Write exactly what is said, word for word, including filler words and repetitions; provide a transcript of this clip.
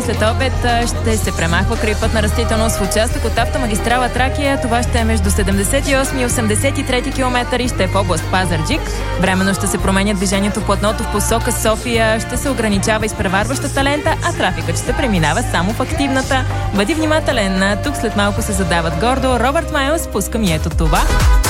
след обед ще се премахва крайпътна растителност в участък от автомагистрала Тракия. Това ще е между седемдесет и осми и осемдесет и трети километър и ще е в област Пазарджик. Временно ще се променя движението в платното в посока София. Ще се ограничава изпреварващата лента, а трафикът ще преминава само в активната. Бъди внимателен. Тук след малко се задават гордо. Робърт Майлс, пускам и ето това.